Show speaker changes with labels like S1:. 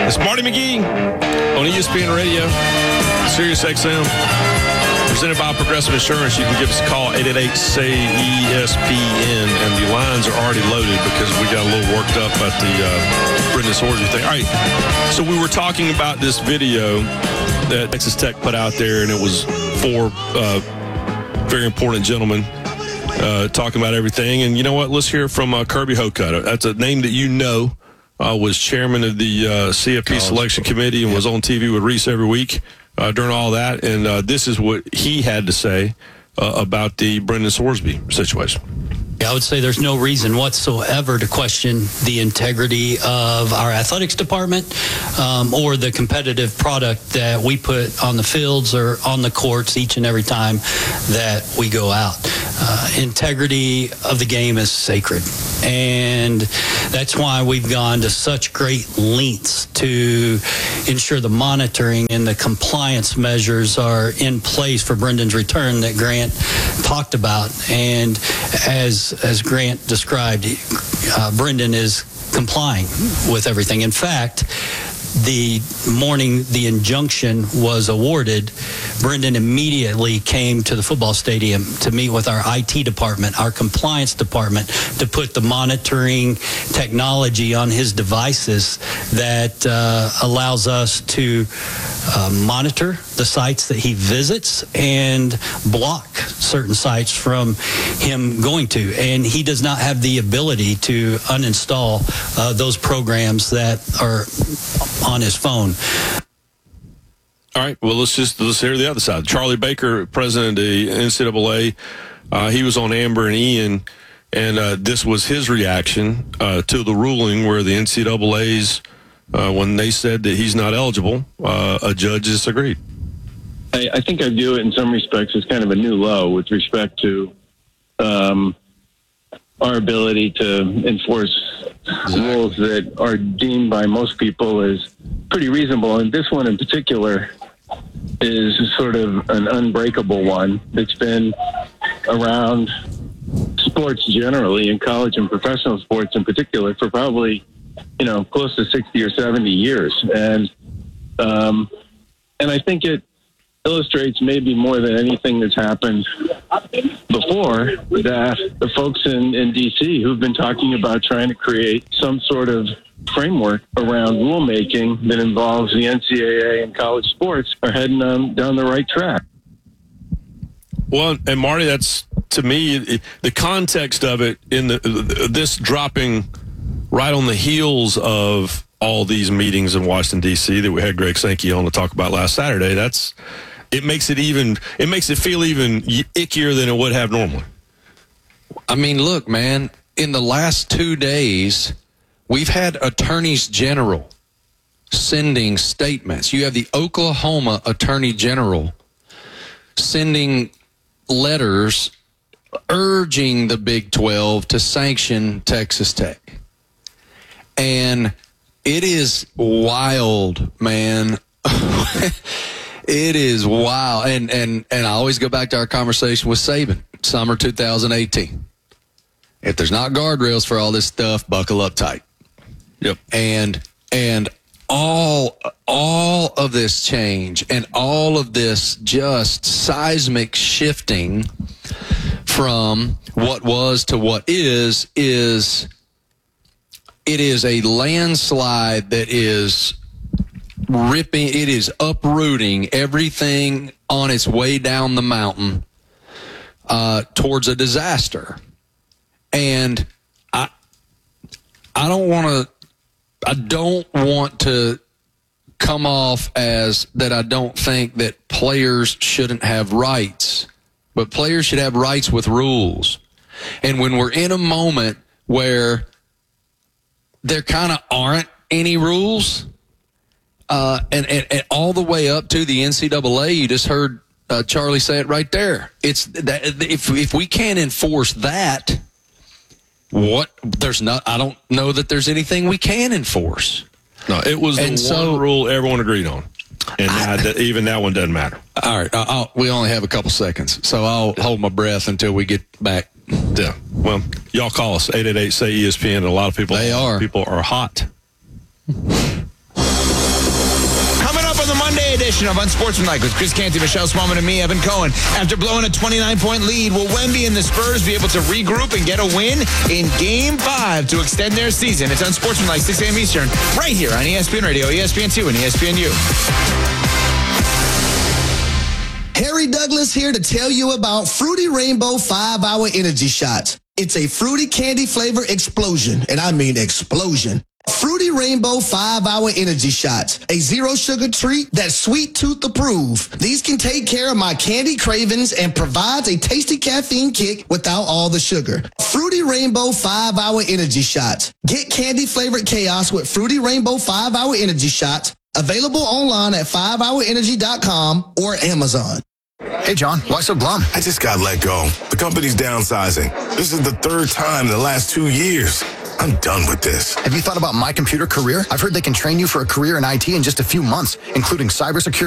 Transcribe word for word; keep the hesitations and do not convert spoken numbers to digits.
S1: It's Marty McGee on E S P N Radio, Sirius X M, presented by Progressive Insurance. You can give us a call, eight eight eight, S A Y, E S P N, and the lines are already loaded because we got a little worked up at the uh, Brendan Sorsby thing. All right, so we were talking about this video that Texas Tech put out there, and it was four uh, very important gentlemen uh, talking about everything. And you know what? Let's hear from uh, Kirby Hocutt. That's a name that you know. Uh, was chairman of the uh, C F P selection committee and was on T V with Reese every week uh, during all that. And uh, this is what he had to say uh, about the Brendan Sorsby situation.
S2: I would say there's no reason whatsoever to question the integrity of our athletics department um, or the competitive product that we put on the fields or on the courts each and every time that we go out. Uh, integrity of the game is sacred, and that's why we've gone to such great lengths to ensure the monitoring and the compliance measures are in place for Brendan's return that Grant talked about. And as as Grant described, uh, Brendan is complying with everything. In fact, the morning the injunction was awarded, Brendan immediately came to the football stadium to meet with our I T department, our compliance department, to put the monitoring technology on his devices that uh, allows us to uh, monitor the sites that he visits and block certain sites from him going to. And he does not have the ability to uninstall uh, those programs that are on his phone.
S1: All right, well, let's just let's hear the other side. Charlie Baker, president of the N C double A, uh, he was on Amber and Ian, and uh, this was his reaction uh, to the ruling where the N C double A's, uh, when they said that he's not eligible, uh, a judge disagreed.
S3: I, I think I view it in some respects as kind of a new low with respect to um, our ability to enforce exactly. rules that are deemed by most people as pretty reasonable. And this one in particular is sort of an unbreakable one that's been around sports generally, in college and professional sports in particular, for probably, you know, close to sixty or seventy years. And, um, and I think it illustrates maybe more than anything that's happened before that the folks in, in D C who've been talking about trying to create some sort of framework around rulemaking that involves the N C double A and college sports are heading um, down the right track.
S1: Well, and Marty, that's, to me, the context of it in the this dropping right on the heels of all these meetings in Washington, D C that we had Greg Sankey on to talk about last Saturday, that's it makes it even it makes it feel even ickier than it would have normally.
S4: I mean, look, man, in the last two days, we've had attorneys general sending statements. You have the Oklahoma Attorney General sending letters urging the Big twelve to sanction Texas Tech. And it is wild, man. It is wild. And, and, and I always go back to our conversation with Saban, summer two thousand eighteen. If there's not guardrails for all this stuff, buckle up tight.
S1: Yep.
S4: And, and all, all of this change and all of this just seismic shifting from what was to what is, is, it is a landslide that is ripping, it is uprooting everything on its way down the mountain uh, towards a disaster. And I, I don't want to, I don't want to come off as that I don't think that players shouldn't have rights, but players should have rights with rules. And when we're in a moment where there kind of aren't any rules, uh, and, and, and all the way up to the N C double A, you just heard uh, Charlie say it right there. It's that if if we can't enforce that, what there's not, I don't know that there's anything we can enforce.
S1: No, it was the
S4: and so,
S1: one rule everyone agreed on, and I, now, even that one doesn't matter.
S4: All right, I'll, we only have a couple seconds, so I'll hold my breath until we get back.
S1: Yeah. Well, y'all call us eight eight eight, S A Y, E S P N. And a lot of people
S4: they are
S1: people are hot.
S5: From the Monday edition of Unsportsmanlike with Chris Canty, Michelle Smallman, and me, Evan Cohen. After blowing a twenty-nine point lead, will Wemby and the Spurs be able to regroup and get a win in Game five to extend their season? It's Unsportsmanlike, six a.m. Eastern, right here on E S P N Radio, E S P N two, and E S P N U.
S6: Harry Douglas here to tell you about Fruity Rainbow five hour Energy Shots. It's a fruity candy flavor explosion, and I mean explosion. Fruity Rainbow five hour Energy Shots, a zero sugar treat that's sweet tooth approved. These can take care of my candy cravings and provides a tasty caffeine kick without all the sugar. Fruity Rainbow five hour Energy Shots. Get candy flavored chaos with Fruity Rainbow five hour Energy Shots. Available online at five hour energy dot com or Amazon.
S7: Hey, John, why so glum?
S8: I just got let go. The company's downsizing. This is the third time in the last two years. I'm done with this.
S7: Have you thought about My Computer Career? I've heard they can train you for a career in I T in just a few months, including cybersecurity.